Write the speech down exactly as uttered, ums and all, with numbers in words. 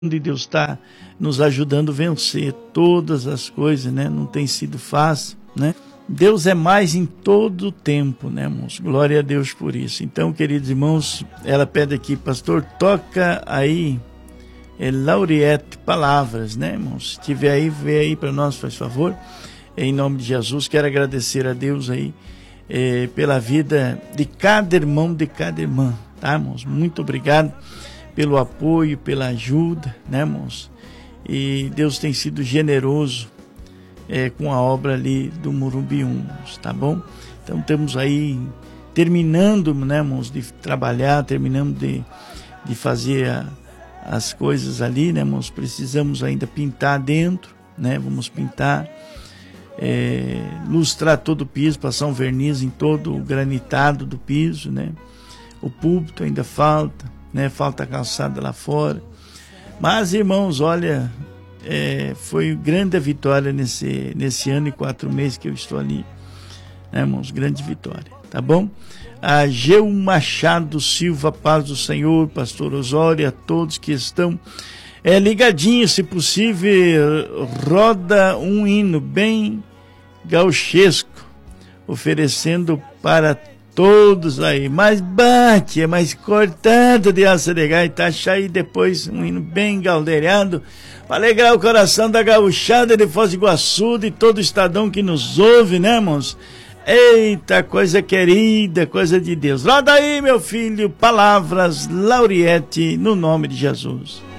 E Deus está nos ajudando a vencer todas as coisas, né? Não tem sido fácil, né? Deus é mais em todo o tempo, né, irmãos? Glória a Deus por isso. Então, queridos irmãos, ela pede aqui, pastor, toca aí, é, Lauriette, palavras, né, irmãos? Se tiver aí, vê aí para nós, faz favor. Em nome de Jesus, quero agradecer a Deus aí é, pela vida de cada irmão, de cada irmã, tá, irmãos? Muito obrigado pelo apoio, pela ajuda, né, irmãos? E Deus tem sido generoso é, com a obra ali do Morumbi um, tá bom? Então estamos aí terminando, né, irmãos, de trabalhar, terminamos de, de fazer a, as coisas ali, né, irmãos? Precisamos ainda pintar dentro, né? Vamos pintar, é, lustrar todo o piso, passar um verniz em todo o granitado do piso, né? O púlpito ainda falta, né? Falta a calçada lá fora. Mas, irmãos, olha, é, foi grande a vitória nesse, nesse ano e quatro meses que eu estou ali, né, irmãos? Grande vitória, tá bom? A Geu Machado Silva, paz do Senhor, pastor Osório, a todos que estão é, ligadinhos, se possível, roda um hino bem gauchesco, oferecendo para todos aí, mais bate, é mais cortado de Açaregai, tá aí depois um hino bem galdeirado, para alegrar o coração da gauchada de Foz do Iguaçu, de todo o estadão que nos ouve, né, irmãos? Eita, coisa querida, coisa de Deus. Roda aí, meu filho, palavras, Lauriette, no nome de Jesus.